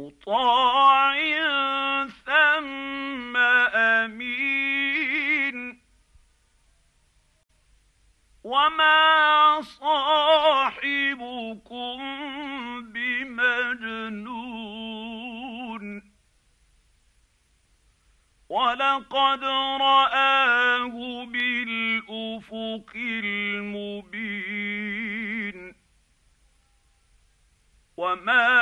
مطاع ثم أمين وما صاحبكم بمجنون ولقد رآه بالأفق المبين وما